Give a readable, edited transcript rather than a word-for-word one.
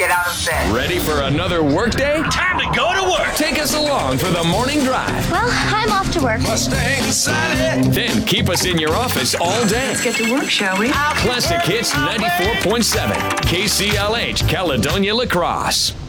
get out of bed. Ready for another workday? Time to go to work. Take us along for the morning drive. Well, I'm off to work. Mustang Sally. Then keep us in your office all day. Let's get to work, shall we? Classic Hits 94.7, KCLH, Caledonia, La Crosse.